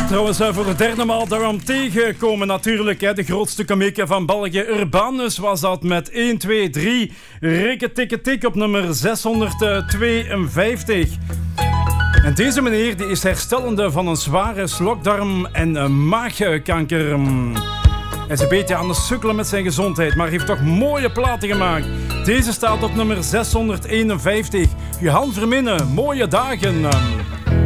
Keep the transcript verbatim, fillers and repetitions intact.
Trouwens, voor de derde maal daarom tegenkomen natuurlijk. Hè, de grootste komiek van België, Urbanus, was dat met een, twee, drie. Rikke tikke tik op nummer zeshonderdtweeënvijftig. En deze meneer die is herstellende van een zware slokdarm- en maagkanker. Hij is een beetje aan het sukkelen met zijn gezondheid, maar heeft toch mooie platen gemaakt. Deze staat op nummer zeshonderdeenenvijftig. Johan Verminnen, mooie dagen.